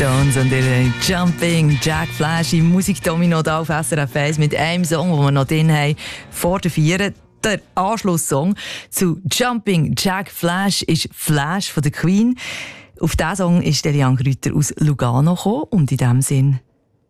Stones und ihre Jumping Jack Flash im Musikdomino da auf SRF 1 mit einem Song, den wir noch drin haben, vor der Vieren. Der Anschlusssong zu Jumping Jack Flash ist Flash von der Queen. Auf diesen Song ist Eliane Grüter aus Lugano gekommen und in diesem Sinn